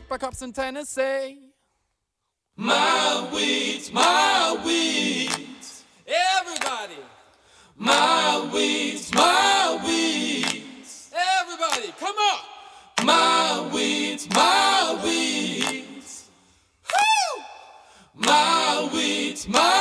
apricots in Tennessee. My weeds, my weeds. Everybody. My weeds, my weeds. Everybody, come on. My weeds, my weeds. Woo! My weeds, my